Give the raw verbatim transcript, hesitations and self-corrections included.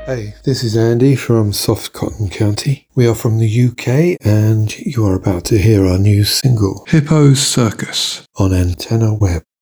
Hey, this is Andy from Soft Cotton County. We are from the U K, and you are about to hear our new single, Hippo's Circus, on Antenna Web.